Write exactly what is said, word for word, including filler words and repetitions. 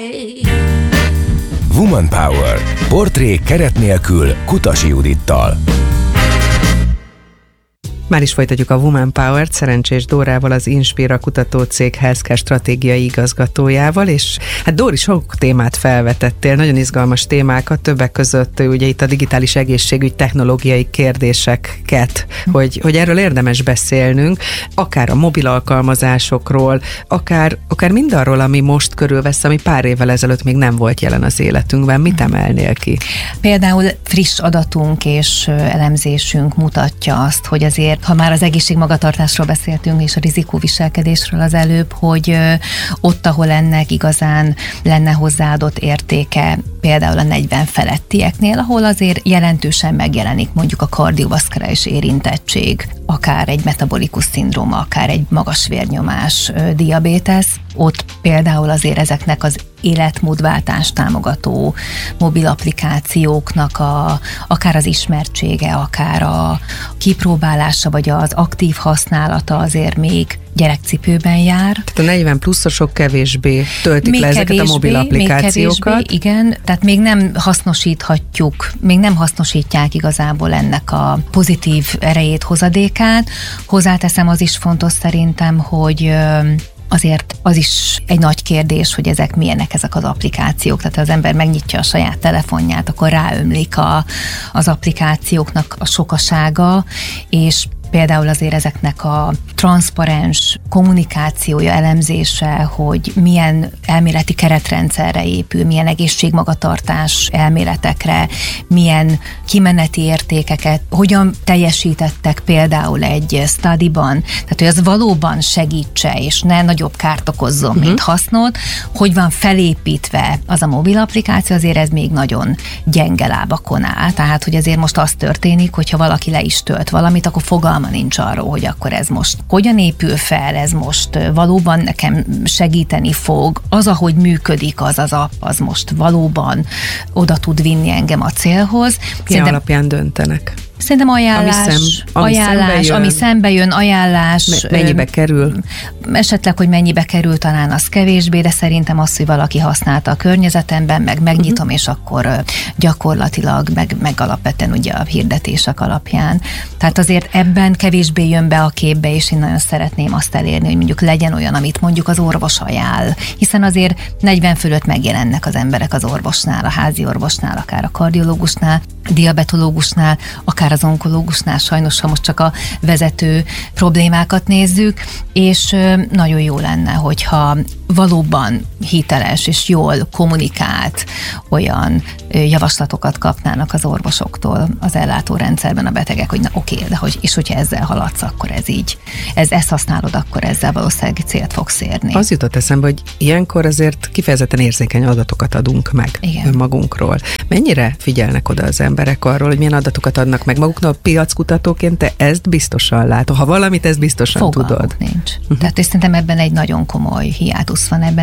Woman Power. Portrék keret nélkül Kutasi Judittal. Már is folytatjuk a Woman Power-t Szerencsés Dórával, az Inspira kutatócég Healthcare stratégiai igazgatójával, és hát Dóri, sok témát felvetettél, nagyon izgalmas témákat, többek között ugye itt a digitális egészségügy technológiai kérdéseket, hogy, hogy erről érdemes beszélnünk, akár a mobil alkalmazásokról, akár, akár mindarról, ami most körülvesz, ami pár évvel ezelőtt még nem volt jelen az életünkben. Mit emelnél ki? Például friss adatunk és elemzésünk mutatja azt, hogy azért ha már az egészségmagatartásról beszéltünk, és a rizikóviselkedésről az előbb, hogy ott, ahol ennek igazán lenne hozzáadott értéke, például a negyven felettieknél, ahol azért jelentősen megjelenik mondjuk a kardiovaszkuláris érintettség, akár egy metabolikus szindróma, akár egy magas vérnyomás, diabétesz, ott például azért ezeknek az életmódváltást támogató mobil applikációknak a, akár az ismertsége, akár a kipróbálása, vagy az aktív használata azért még gyerekcipőben jár. Tehát a negyven pluszosok kevésbé töltik még le ezeket kevésbé, a mobil applikációkat. Még kevésbé, igen, tehát még nem hasznosíthatjuk, még nem hasznosítják igazából ennek a pozitív erejét, hozadékát. Hozzáteszem, az is fontos szerintem, hogy azért az is egy nagy kérdés, hogy ezek milyenek ezek az applikációk. Tehát ha az ember megnyitja a saját telefonját, akkor ráömlik a, az applikációknak a sokasága, és például azért ezeknek a transzparens kommunikációja, elemzése, hogy milyen elméleti keretrendszerre épül, milyen egészségmagatartás elméletekre, milyen kimeneti értékeket, hogyan teljesítettek például egy studyban, tehát hogy az valóban segítse, és ne nagyobb kárt okozzon, uh-huh. mint hasznot, hogy van felépítve az a mobil applikáció, azért ez még nagyon gyenge lábakon áll. Tehát, hogy azért most az történik, hogyha valaki le is tölt valamit, akkor fogalma nincs arról, hogy akkor ez most hogyan épül fel, ez most valóban nekem segíteni fog, az, ahogy működik az az app, az most valóban oda tud vinni engem a célhoz. Mi alapján döntenek? Szerintem ajánlás, ami, szem, ami ajánlás, szembe ami szembe jön, ajánlás. Mennyibe kerül? Esetleg, hogy mennyibe kerül, talán az kevésbé, de szerintem az, hogy valaki használta a környezetemben, meg megnyitom, uh-huh. és akkor gyakorlatilag, meg, meg alapvetően ugye a hirdetések alapján. Tehát azért ebben kevésbé jön be a képbe, és én nagyon szeretném azt elérni, hogy mondjuk legyen olyan, amit mondjuk az orvos ajánl. Hiszen azért negyven fölött megjelennek az emberek az orvosnál, a házi orvosnál, akár a kardiológusnál, diabetológusnál, akár az onkológusnál, sajnos, ha most csak a vezető problémákat nézzük, és nagyon jó lenne, hogyha valóban hiteles és jól kommunikált olyan javaslatokat kapnának az orvosoktól az ellátórendszerben a betegek, hogy na oké, de hogy, és hogyha ezzel haladsz, akkor ez így, ez, ezt használod, akkor ezzel valószínűleg célt fogsz érni. Az jutott eszembe, hogy ilyenkor azért kifejezetten érzékeny adatokat adunk meg Igen. önmagunkról. Mennyire figyelnek oda az emberek arról, hogy milyen adatokat adnak meg maguknak? Piackutatóként te ezt biztosan látod. Ha valamit, ezt biztosan Fogalmuk tudod. nincs. Uh-huh. Tehát szerintem ebben egy nagyon komoly hiátusz van ebben.